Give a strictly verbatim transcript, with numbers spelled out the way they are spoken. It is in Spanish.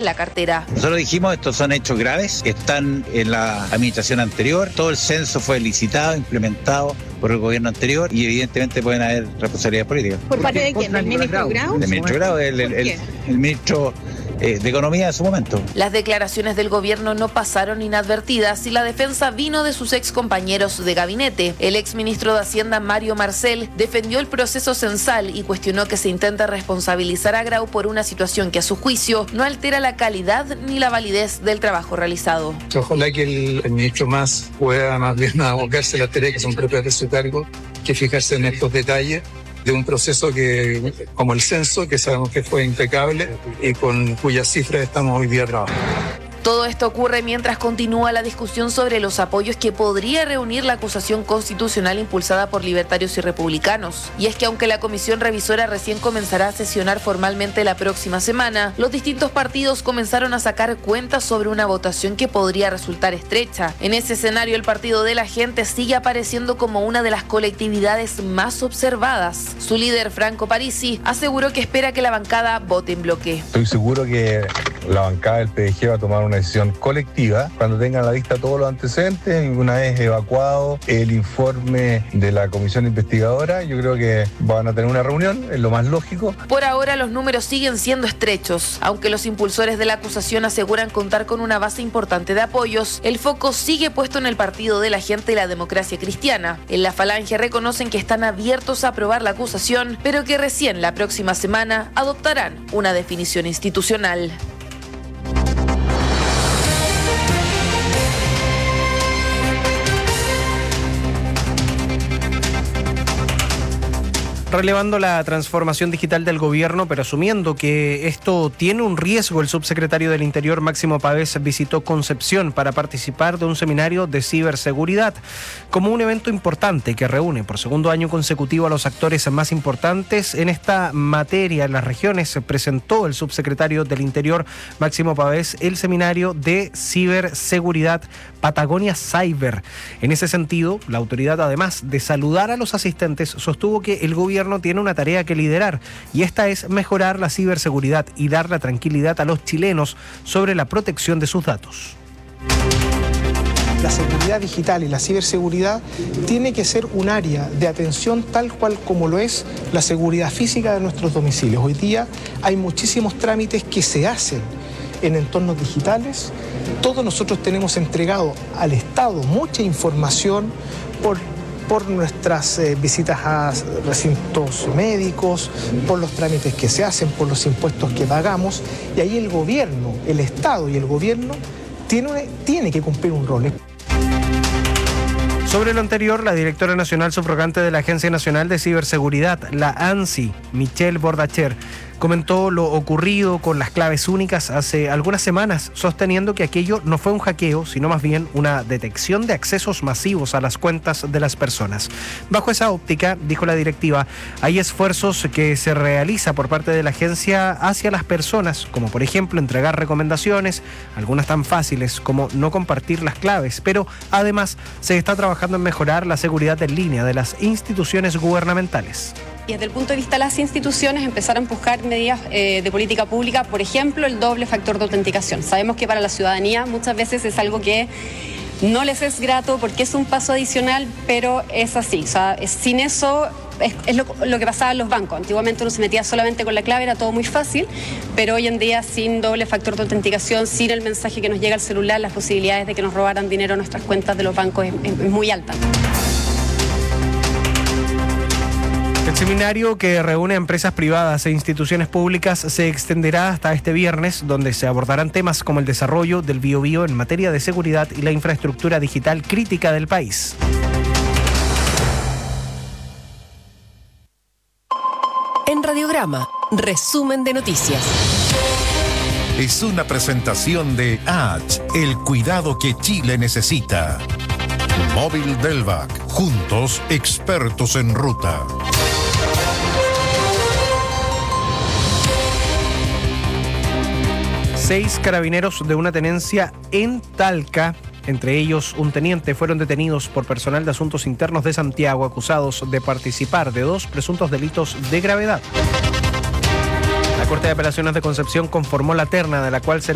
la cartera. Nosotros dijimos, estos son hechos graves que están en la administración anterior. Todo el censo fue licitado, implementado por el gobierno anterior y evidentemente pueden haber responsabilidades políticas. ¿Por parte de quién? ¿Del ministro Grau? Del ministro Grau, el, el, el, el ministro eh, de Economía en su momento. Las declaraciones del gobierno no pasaron inadvertidas y la defensa vino de sus ex compañeros de gabinete. El ex ministro de Hacienda, Mario Marcel, defendió el proceso censal y cuestionó que se intenta responsabilizar a Grau por una situación que a su juicio no altera la calidad ni la validez del trabajo realizado. Ojalá que el, el ministro más pueda más bien abocarse a las tareas que son propias de su cargo, que fijarse en estos detalles de un proceso que, como el censo, que sabemos que fue impecable y con cuyas cifras estamos hoy día trabajando. Todo esto ocurre mientras continúa la discusión sobre los apoyos que podría reunir la acusación constitucional impulsada por libertarios y republicanos. Y es que aunque la comisión revisora recién comenzará a sesionar formalmente la próxima semana, los distintos partidos comenzaron a sacar cuentas sobre una votación que podría resultar estrecha. En ese escenario, el Partido de la Gente sigue apareciendo como una de las colectividades más observadas. Su líder, Franco Parisi, aseguró que espera que la bancada vote en bloque. Estoy seguro que la bancada del P D G va a tomar una decisión colectiva cuando tengan a la vista todos los antecedentes y una vez evacuado el informe de la comisión investigadora. Yo creo que van a tener una reunión, es lo más lógico. Por ahora los números siguen siendo estrechos. Aunque los impulsores de la acusación aseguran contar con una base importante de apoyos, el foco sigue puesto en el Partido de la Gente y la Democracia Cristiana. En la Falange reconocen que están abiertos a aprobar la acusación, pero que recién la próxima semana adoptarán una definición institucional. Relevando la transformación digital del gobierno, pero asumiendo que esto tiene un riesgo, el subsecretario del Interior, Máximo Pavés, visitó Concepción para participar de un seminario de ciberseguridad, como un evento importante que reúne por segundo año consecutivo a los actores más importantes en esta materia en las regiones. Presentó el subsecretario del Interior, Máximo Pavés, el seminario de ciberseguridad Patagonia Cyber. En ese sentido, la autoridad, además de saludar a los asistentes, sostuvo que el gobierno tiene una tarea que liderar, y esta es mejorar la ciberseguridad y dar la tranquilidad a los chilenos sobre la protección de sus datos. La seguridad digital y la ciberseguridad tiene que ser un área de atención tal cual como lo es la seguridad física de nuestros domicilios. Hoy día hay muchísimos trámites que se hacen en entornos digitales. Todos nosotros tenemos entregado al Estado mucha información por por nuestras eh, visitas a recintos médicos, por los trámites que se hacen, por los impuestos que pagamos, y ahí el gobierno, el Estado y el gobierno tiene, tiene que cumplir un rol. Sobre lo anterior, la directora nacional subrogante de la Agencia Nacional de Ciberseguridad, la ANSI, Michelle Bordacher, comentó lo ocurrido con las claves únicas hace algunas semanas, sosteniendo que aquello no fue un hackeo, sino más bien una detección de accesos masivos a las cuentas de las personas. Bajo esa óptica, dijo la directiva, hay esfuerzos que se realiza por parte de la agencia hacia las personas, como por ejemplo entregar recomendaciones, algunas tan fáciles como no compartir las claves, pero además se está trabajando en mejorar la seguridad en línea de las instituciones gubernamentales. Y desde el punto de vista de las instituciones, empezar a empujar medidas eh, de política pública, por ejemplo, el doble factor de autenticación. Sabemos que para la ciudadanía muchas veces es algo que no les es grato porque es un paso adicional, pero es así. O sea, es, sin eso es, es lo, lo que pasaba en los bancos. Antiguamente uno se metía solamente con la clave, era todo muy fácil, pero hoy en día sin doble factor de autenticación, sin el mensaje que nos llega al celular, las posibilidades de que nos robaran dinero a nuestras cuentas de los bancos es, es, es muy alta. El seminario, que reúne a empresas privadas e instituciones públicas, se extenderá hasta este viernes, donde se abordarán temas como el desarrollo del biobío en materia de seguridad y la infraestructura digital crítica del país. En Radiograma, resumen de noticias. Es una presentación de H, el cuidado que Chile necesita. Móvil Delvac, juntos expertos en ruta. Seis carabineros de una tenencia en Talca, entre ellos un teniente, fueron detenidos por personal de Asuntos Internos de Santiago, acusados de participar de dos presuntos delitos de gravedad. La Corte de Apelaciones de Concepción conformó la terna de la cual será